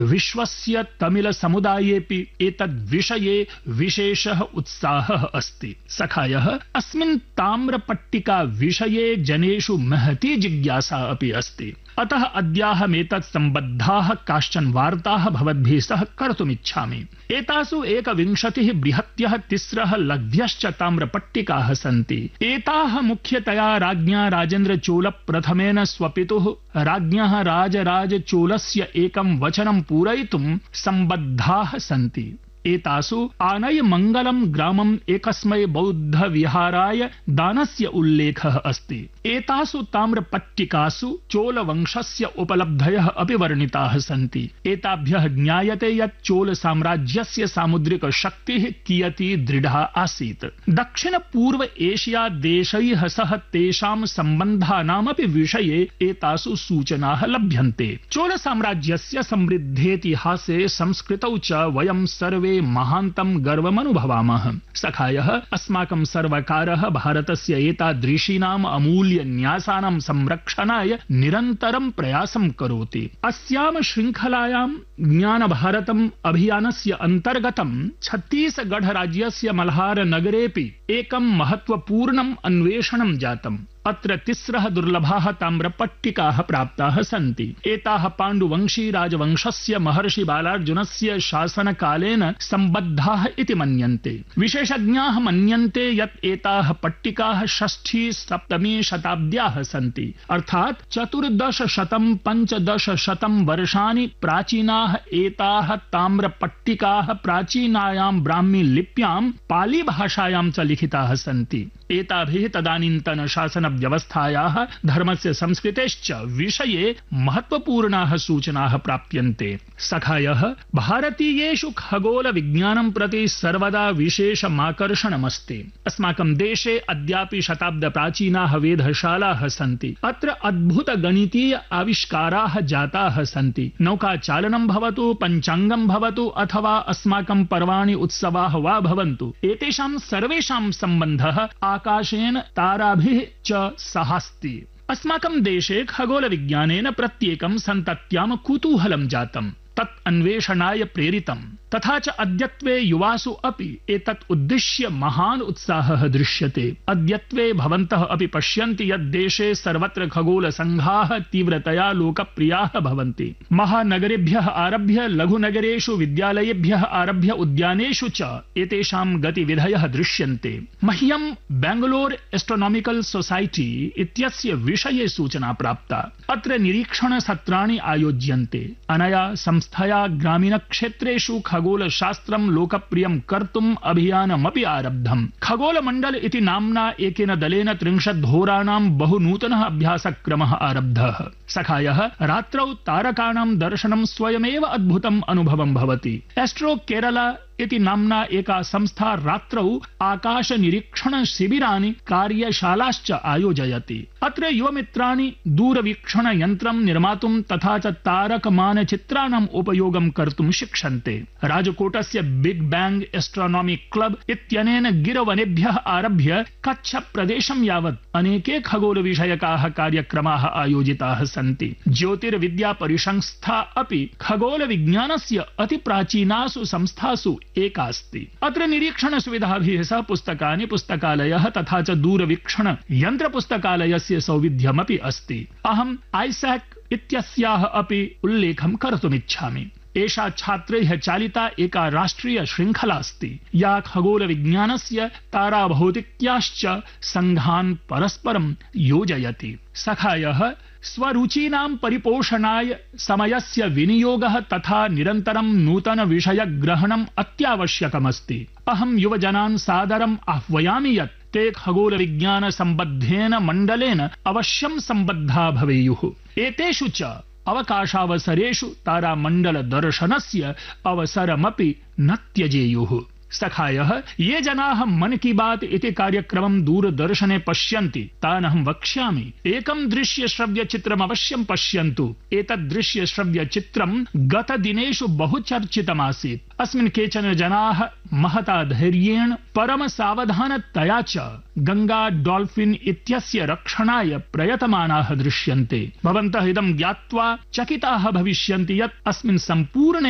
विश्वस्य तमिल समुदायेपि एतद्विषये विशेषः उत्साहः अस्ति। सखायः, अस्मिन् ताम्रपट्टिका विषये जनेषु महती जिज्ञासा अपि अस्ति। अतः अद्याहमेतत् सम्बद्धाः काश्चन वार्ताः भवद्भिः सह कर्तुमिच्छामि। एतासु 21 बृहत्यः 3 लघ्व्यश्च ताम्रपट्टिकाः सन्ति। एताः मुख्यतया राज्ञा राजेन्द्रचोल प्रथमेन स्वपितुः राज्ञः राजराजचोलस्य एकं वचनं पूरयितुं सम्बद्धाः सन्ति। एतासु आनय मंगलम ग्रामम् एकस्मै बौद्ध विहाराय दानस्य उल्लेखः अस्ति। एतासु ताम्रपट्टिकासु चोल वंशस्य उपलब्धयः अपि वर्णिताः सन्ति। एताभ्यः ज्ञायते यत् चोल साम्राज्यस्य सामुद्रिक शक्तिः कियती दृढा आसीत्। दक्षिण पूर्व एशिया देशैः सह तेषां सम्बन्धानामपि विषये एतासु सूचनाः लभ्यन्ते। चोल साम्राज्यस्य समृद्धेतिहासे संस्कृतौ च वयं सर्वे महान्तं गर्वमनुभवामः। सखायः, अस्माकं सर्वकारः भारतस्य एतादृशीनाम् अमूल्य न्यासानां संरक्षणाय निरन्तरं प्रयासं करोति। अस्यां श्रृङ्खलायां ज्ञान भारतम् अभियानस्य अन्तर्गतं छत्तीसगढ़ राज्यस्य मल्हार नगरेपि एकं महत्वपूर्णम् अन्वेषणं जातम्। अत्र 3 दुर्लभाः ताम्रपट्टिकाः प्राप्ताः सन्ति। एताः पाण्डुवंशी राजवंशस्य महर्षि बालार्जुनस्य शासनकालेन सम्बद्धाः इति मन्यन्ते। विशेषज्ञाः मन्यन्ते यत् एताः पट्टिकाः 6ठी-7मी शताब्द्याः सन्ति, अर्थात् 1400-1500 वर्षाणि प्राचीनाः एताः ताम्रपट्टिकाः प्राचीनायां ब्राह्मी लिप्यां पाली भाषायां च लिखिताः सन्ति। एताभिः तदानीन्तन शासन व्यवस्थायाः धर्मस्य संस्कृतेश्च विषये महत्वपूर्णाः सूचनाः प्राप्यन्ते। सखायः, भारतीयेषु खगोल विज्ञानं प्रति सर्वदा विशेषमाकर्षणमस्ति। अस्माकं देशे अद्यापि शताब्द प्राचीनाः वेधशालाः सन्ति। अत्र अद्भुत गणितीय आविष्काराः जाताः सन्ति। नौकाचालनं भवतु, पञ्चाङ्गं भवतु अथवा अस्माकं पर्वाणि उत्सवाः वा भवन्तु, एतेषां सर्वेषां सम्बन्धः आकाशेन ताराभिः च सहास्ति। अस्माकं देशे खगोल विज्ञानेन प्रत्येकं सन्तत्यां कुतूहलं जातम्, तत् अन्वेषणाय प्रेरितम्। तथा च अद्यत्वे युवासु अपि एतत् उद्दिश्य महान् उत्साहः दृश्यते। अद्यत्वे भवन्तः अपि पश्यन्ति यत् देशे सर्वत्र खगोल संघाः तीव्रतया लोकप्रियाः भवन्ति। महानगरेभ्यः आरभ्य लघुनगरेषु, विद्यालयेभ्यः आरभ्य उद्यानेषु च एतेषां गतिविधयः दृश्यन्ते। मह्यं बेंगलोर एस्ट्रोनॉमिकल सोसाइटी इत्यस्य विषये सूचना प्राप्ता। अत्र निरीक्षण सत्राणि आयोज्यन्ते। अनया संस्थया ग्रामीण क्षेत्रेषु खगोल शास्त्रं लोकप्रियं कर्तुम् अभियानमपि आरब्धम्। खगोल मंडल इति नाम्ना एकेन दलेन 30 होराणां बहु नूतनः अभ्यासक्रमः आरब्धः। सखायः, रात्रौ तारकाणां दर्शनं स्वयमेव अद्भुतम् अनुभवं भवति। एस्ट्रो केरला इति नाम्ना एका संस्था रात्रौ आकाश निरीक्षण शिबिराणि कार्यशालाश्च आयोजयति। अत्र युवमित्राणि दूरवीक्षण यन्त्रं निर्मातुं तथा च तारकमानचित्राणाम् उपयोगं कर्तुं शिक्षन्ते। राजकोटस्य बिग बैंग एस्ट्रोनॉमी क्लब इत्यनेन गिरवनेभ्यः आरभ्य कच्छ प्रदेशं यावत् अनेके खगोल विषयकाः कार्यक्रमाः आयोजिताः सन्ति। ज्योतिर्विद्या परिसंस्था अपि खगोल विज्ञानस्य अति प्राचीनासु संस्थासु एका अस्ति। अत्र निरीक्षण सुविधाभिः सह पुस्तकानि, पुस्तकालयः तथा च दूरवीक्षण यन्त्र पुस्तकालयस्य सौविध्यमपि अस्ति। अहम् आइसैक इत्यस्याः अपि उल्लेखं कर्तुमिच्छामि। एषा छात्रैः चालिता एका राष्ट्रिय श्रृङ्खला अस्ति, या खगोल विज्ञानस्य ताराभौतिक्याश्च संघान् परस्परं योजयति। सखायः, स्वरुचीनां परिपोषणाय समयस्य विनियोगः तथा निरन्तरं नूतन विषय ग्रहणम् अत्यावश्यकमस्ति। अहं युवजनान् सादरम् आह्वयामि यत् ते खगोल विज्ञान सम्बद्धेन मण्डलेन अवश्यं सम्बद्धा भवेयुः। एतेषु च अवकाशावसरेषु तारामण्डल दर्शनस्य अवसरमपि न त्यजेयुः। सखायः, ये जनाः मन की बात इति कार्यक्रमं दूरदर्शने पश्यन्ति तान् अहं वक्ष्यामि, एकं दृश्य श्रव्य चित्रम् अवश्यं पश्यन्तु। एतत् दृश्य श्रव्य चित्रं गतदिनेषु बहु चर्चितमासीत्। अस्मिन् केचन जनाः महता धैर्येण परम सावधानतया च गंगा डॉल्फिन इत्यस्य रक्षणाय प्रयतमानाः दृश्यन्ते। भवन्तः इदं ज्ञात्वा चकिताः भविष्यन्ति यत् अस्मिन् सम्पूर्णे